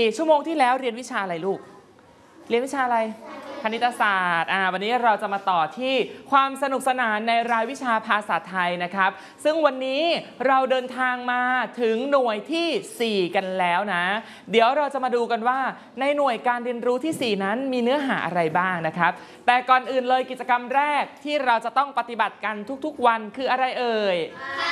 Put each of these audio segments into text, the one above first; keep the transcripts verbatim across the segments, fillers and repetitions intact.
ชั่วโมงที่แล้วเรียนวิชาอะไรลูกเรียนวิชาอะไรคณิตศาสตร์อ่าวันนี้เราจะมาต่อที่ความสนุกสนานในรายวิชาภาษาไทยนะครับซึ่งวันนี้เราเดินทางมาถึงหน่วยที่สี่กันแล้วนะเดี๋ยวเราจะมาดูกันว่าในหน่วยการเรียนรู้ที่สี่นั้นมีเนื้อหาอะไรบ้างนะครับแต่ก่อนอื่นเลยกิจกรรมแรกที่เราจะต้องปฏิบัติกันทุกๆวันคืออะไรเอ่ย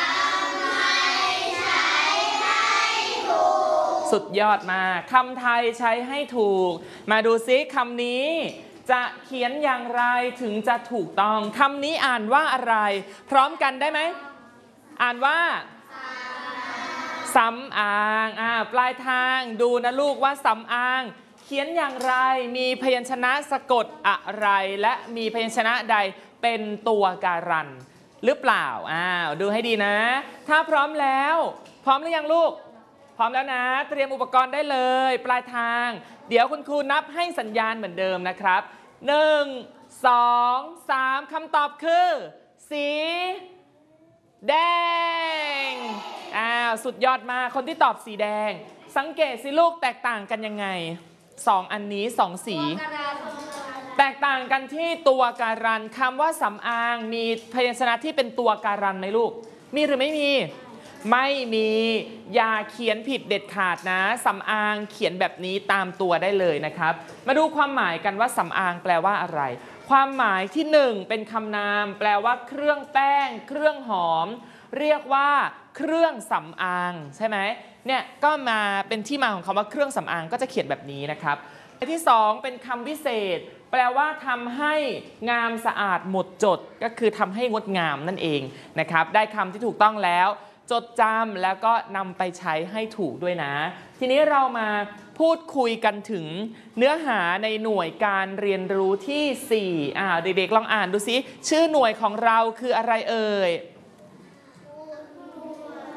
สุดยอดมากคำไทยใช้ให้ถูกมาดูซิคำนี้จะเขียนอย่างไรถึงจะถูกต้องคำนี้อ่านว่าอะไรพร้อมกันได้ไหมอ่านว่าสำอางอ่าปลายทางดูนะลูกว่าสำอางเขียนอย่างไรมีพยัญชนะสะกดอะไรและมีพยัญชนะใดเป็นตัวการันหรือเปล่าอ้าวดูให้ดีนะถ้าพร้อมแล้วพร้อมหรือยังลูกพร้อมแล้วนะเตรียมอุปกรณ์ได้เลยปลายทางเดี๋ยวคุณครูนับให้สัญญาณเหมือนเดิมนะครับหนึ่ง สอง สามคำตอบคือสีแดงอ้าวสุดยอดมากคนที่ตอบสีแดงสังเกตสิลูกแตกต่างกันยังไงสองอันนี้สองสีแตกต่างกันที่ตัวการันคำว่าสำอางมีพยัญชนะที่เป็นตัวการันไหมลูกมีหรือไม่มีไม่มีอย่าเขียนผิดเด็ดขาดนะสำอางเขียนแบบนี้ตามตัวได้เลยนะครับมาดูความหมายกันว่าสำอางแปลว่าอะไรความหมายที่หนึ่งเป็นคำนามแปลว่าเครื่องแป้งเครื่องหอมเรียกว่าเครื่องสำอางใช่ไหมเนี่ยก็มาเป็นที่มาของคำว่าเครื่องสำอางก็จะเขียนแบบนี้นะครับที่สองเป็นคำวิเศษแปลว่าทำให้งามสะอาดหมดจดก็คือทำให้งดงามนั่นเองนะครับได้คำที่ถูกต้องแล้วจดจำแล้วก็นำไปใช้ให้ถูกด้วยนะทีนี้เรามาพูดคุยกันถึงเนื้อหาในหน่วยการเรียนรู้ที่สี่อ่าเด็กๆลองอ่านดูซิชื่อหน่วยของเราคืออะไรเอ่ย